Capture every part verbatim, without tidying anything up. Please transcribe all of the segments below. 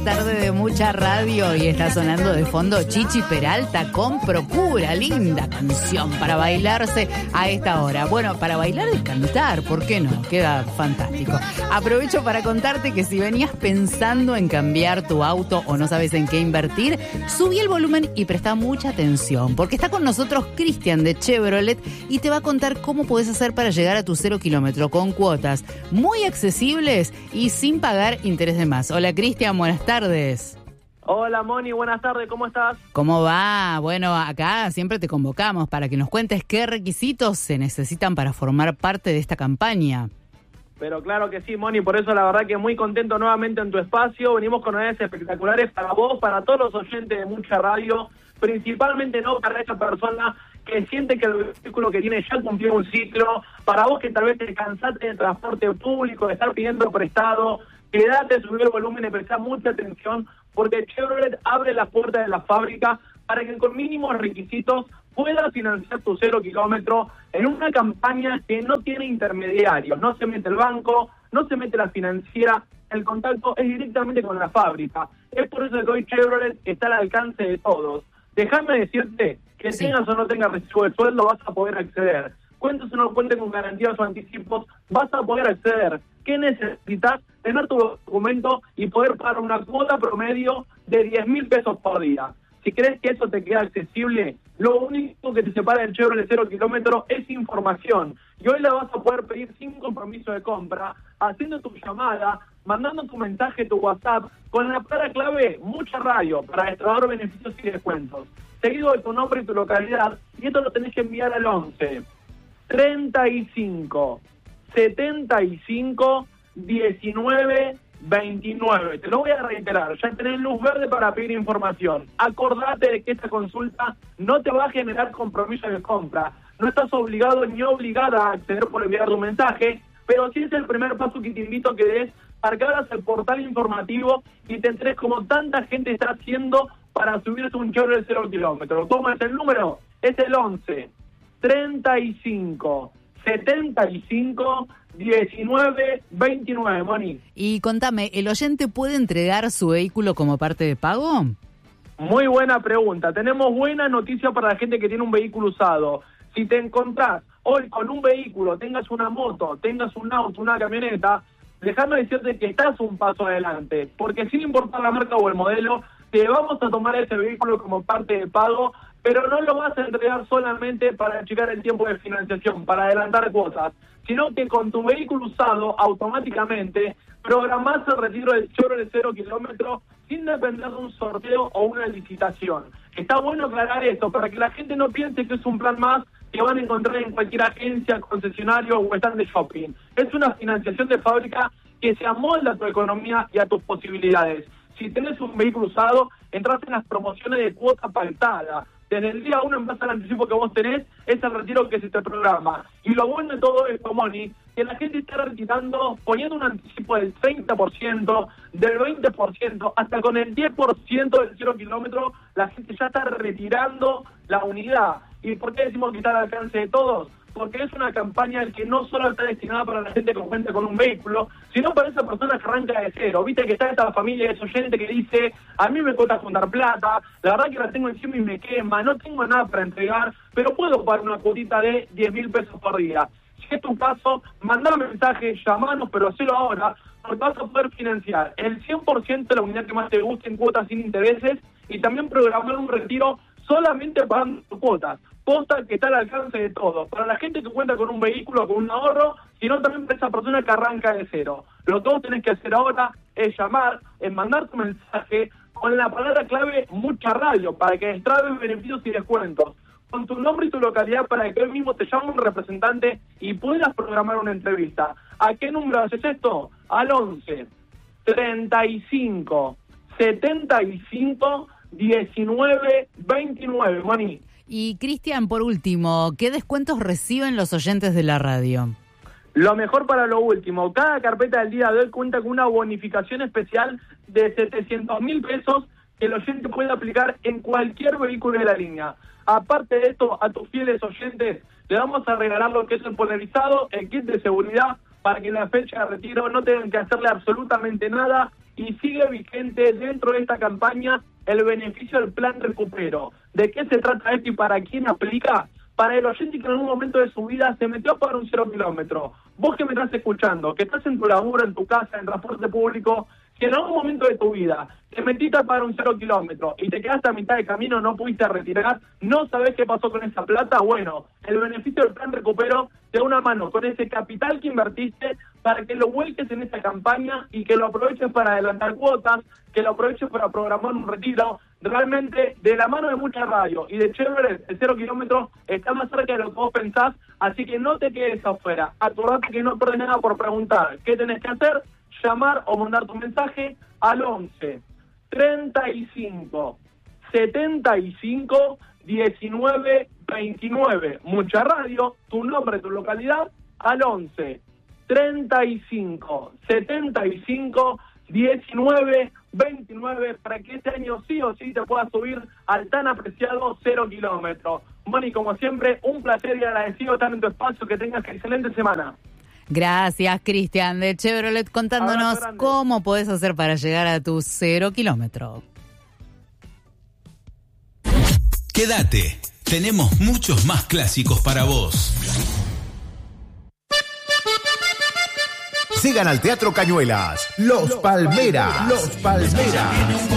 Tarde de mucha radio y está sonando de fondo Chichi Peralta con Procura, linda canción para bailarse a esta hora. Bueno, para bailar y cantar, ¿por qué no? Queda fantástico. Aprovecho para contarte que si venías pensando en cambiar tu auto o no sabes en qué invertir, subí el volumen y presta mucha atención, porque está con nosotros Cristian de Chevrolet y te va a contar cómo podés hacer para llegar a tu cero kilómetro con cuotas muy accesibles y sin pagar interés de más. Hola Cristian, buenas tardes. tardes. Hola Moni, buenas tardes, ¿cómo estás? ¿Cómo va? Bueno, acá siempre te convocamos para que nos cuentes qué requisitos se necesitan para formar parte de esta campaña. Pero claro que sí, Moni, por eso la verdad que muy contento nuevamente en tu espacio. Venimos con novedades espectaculares para vos, para todos los oyentes de Mucha Radio, principalmente no para esa persona que siente que el vehículo que tiene ya cumplió un ciclo, para vos que tal vez te cansaste del transporte público, de estar pidiendo prestado. Quédate, subir el volumen y prestar mucha atención, porque Chevrolet abre las puertas de la fábrica para que con mínimos requisitos puedas financiar tu cero kilómetro en una campaña que no tiene intermediarios. No se mete el banco, no se mete la financiera, el contacto es directamente con la fábrica. Es por eso que hoy Chevrolet está al alcance de todos. Déjame decirte que sí. Tengas o no tengas recibo de sueldo, vas a poder acceder. Cuentes o no cuentes con garantías o anticipos, vas a poder acceder. ¿Qué necesitas? Tener tu documento y poder pagar una cuota promedio de diez mil pesos por día. Si crees que eso te queda accesible, lo único que te separa del Chevrolet cero kilómetro es información. Y hoy la vas a poder pedir sin compromiso de compra, haciendo tu llamada, mandando tu mensaje, tu WhatsApp, con la palabra clave Mucha Radio, para extraer beneficios y descuentos. Seguido de tu nombre y tu localidad, y esto lo tenés que enviar al once, treinta y cinco, setenta y cinco, diecinueve, veintinueve. Te lo voy a reiterar, ya tenés luz verde para pedir información. Acordate de que esta consulta no te va a generar compromiso de compra. No estás obligado ni obligada a acceder por enviar tu mensaje, pero sí es el primer paso que te invito a que des para que abras el portal informativo y te enteres como tanta gente está haciendo para subirse un Chevrolet cero kilómetro. Toma el número, es el once, treinta y cinco, setenta y cinco, diecinueve, veintinueve, Moni. Y contame, ¿el oyente puede entregar su vehículo como parte de pago? Muy buena pregunta. Tenemos buena noticia para la gente que tiene un vehículo usado. Si te encontrás hoy con un vehículo, tengas una moto, tengas un auto, una camioneta, dejame decirte que estás un paso adelante, porque sin importar la marca o el modelo, te vamos a tomar ese vehículo como parte de pago, pero no lo vas a entregar solamente para achicar el tiempo de financiación, para adelantar cuotas, sino que con tu vehículo usado, automáticamente, programás el retiro del Chevrolet cero kilómetro sin depender de un sorteo o una licitación. Está bueno aclarar esto, para que la gente no piense que es un plan más que van a encontrar en cualquier agencia, concesionario o stand de shopping. Es una financiación de fábrica que se amolda a tu economía y a tus posibilidades. Si tenés un vehículo usado, entras en las promociones de cuota pactada. Desde el día uno, en base al anticipo que vos tenés, es el retiro que se te programa. Y lo bueno de todo esto, Moni, que la gente está retirando, poniendo un anticipo del treinta por ciento, del veinte por ciento, hasta con el diez por ciento del cero kilómetro, la gente ya está retirando la unidad. ¿Y por qué decimos que está al alcance de todos? Porque es una campaña que no solo está destinada para la gente que cuenta con un vehículo, sino para esa persona que arranca de cero. Viste que está esta familia, ese oyente que dice, a mí me cuesta juntar plata, la verdad que la tengo encima y me quema, no tengo nada para entregar, pero puedo pagar una cuotita de diez mil pesos por día. Si es tu caso, mandá un mensaje, llamanos, pero hacelo ahora, porque vas a poder financiar el cien por ciento de la unidad que más te guste en cuotas sin intereses y también programar un retiro solamente pagando cuotas. Posta que está al alcance de todos. Para la gente que cuenta con un vehículo, con un ahorro, sino también para esa persona que arranca de cero. Lo que vos tenés que hacer ahora es llamar, es mandar tu mensaje con la palabra clave Mucha Radio, para que extraigas beneficios y descuentos. Con tu nombre y tu localidad, para que hoy mismo te llame un representante y puedas programar una entrevista. ¿A qué número haces esto? Al once, treinta y cinco, setenta y cinco, diecinueve, veintinueve, Moni. Y Cristian, por último, ¿qué descuentos reciben los oyentes de la radio? Lo mejor para lo último, cada carpeta del día de hoy cuenta con una bonificación especial de setecientos mil pesos que el oyente puede aplicar en cualquier vehículo de la línea. Aparte de esto, a tus fieles oyentes le vamos a regalar lo que es el polarizado, el kit de seguridad, para que en la fecha de retiro no tengan que hacerle absolutamente nada y sigue vigente dentro de esta campaña el beneficio del plan recupero. ¿De qué se trata esto y para quién aplica? Para el oyente que en algún momento de su vida se metió a pagar un cero kilómetro. Vos que me estás escuchando, que estás en tu laburo, en tu casa, en transporte público, si en algún momento de tu vida te metiste a pagar un cero kilómetro y te quedaste a mitad de camino, no pudiste retirar, no sabés qué pasó con esa plata, bueno, el beneficio del plan recupero te da una mano con ese capital que invertiste para que lo vuelques en esta campaña y que lo aproveches para adelantar cuotas, que lo aproveches para programar un retiro. Realmente, de la mano de mucha radio y de Chevrolet, el cero kilómetros está más cerca de lo que vos pensás, así que no te quedes afuera. Acordate que no perdés nada por preguntar. ¿Qué tenés que hacer? Llamar o mandar tu mensaje al once, treinta y cinco, setenta y cinco, diecinueve, veintinueve. Mucha radio, tu nombre, tu localidad, al once, treinta y cinco, setenta y cinco, diecinueve, veintinueve, para que este año sí o sí te puedas subir al tan apreciado cero kilómetros. Bueno, y como siempre, un placer y agradecido estar en tu espacio. Que tengas excelente semana. Gracias, Cristian de Chevrolet, contándonos cómo podés hacer para llegar a tu cero kilómetro. Quédate, tenemos muchos más clásicos para vos. Sigan al Teatro Cañuelas, Los Palmeras. Los Palmeras.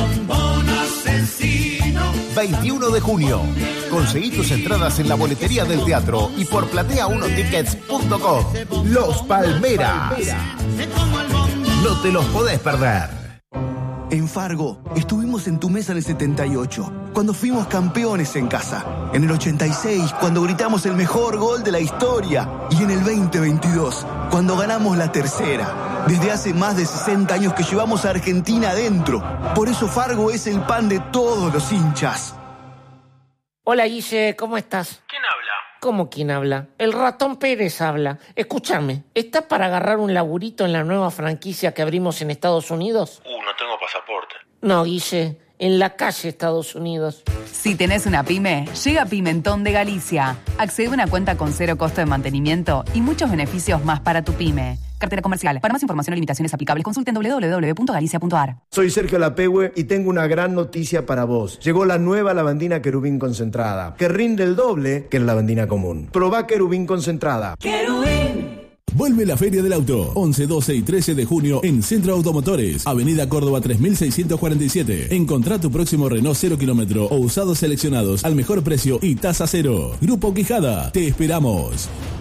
veintiuno de junio. Conseguí tus entradas en la boletería del teatro y por platea uno tickets punto com. Los Palmeras. No te los podés perder. En Fargo, estuvimos en tu mesa en el setenta y ocho, cuando fuimos campeones en casa. En el ochenta y seis, cuando gritamos el mejor gol de la historia. Y en el veinte veintidós, cuando ganamos la tercera. Desde hace más de sesenta años que llevamos a Argentina adentro. Por eso Fargo es el pan de todos los hinchas. Hola, Guille, ¿cómo estás? ¿Quién habla? ¿Cómo quién habla? El ratón Pérez habla. Escúchame, ¿estás para agarrar un laburito en la nueva franquicia que abrimos en Estados Unidos? Uh, no tengo pasaporte. No, Guille, en la calle Estados Unidos. Si tenés una pyme, llega Pimentón de Galicia. Accede a una cuenta con cero costo de mantenimiento y muchos beneficios más para tu pyme. Cartera comercial. Para más información o limitaciones aplicables, consulten doble u doble u doble u punto galicia punto a r. Soy Sergio Lapehue y tengo una gran noticia para vos. Llegó la nueva lavandina Querubín concentrada, que rinde el doble que la lavandina común. Probá Querubín concentrada. Querubín. Vuelve la Feria del Auto, once, doce y trece de junio en Centro Automotores, Avenida Córdoba tres mil seiscientos cuarenta y siete. Encontrá tu próximo Renault cero kilómetro o usados seleccionados al mejor precio y tasa cero. Grupo Quijada, te esperamos.